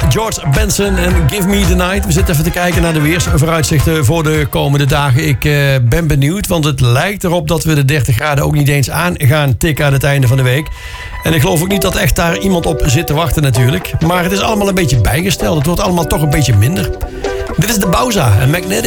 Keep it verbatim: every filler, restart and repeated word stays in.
George Benson en Give Me The Night. We zitten even te kijken naar de weersvooruitzichten voor de komende dagen. Ik uh, ben benieuwd, want het lijkt erop dat we de dertig graden ook niet eens aan gaan tikken aan het einde van de week. En ik geloof ook niet dat echt daar iemand op zit te wachten natuurlijk. Maar het is allemaal een beetje bijgesteld. Het wordt allemaal toch een beetje minder. Dit is de Bauza en Magnetic.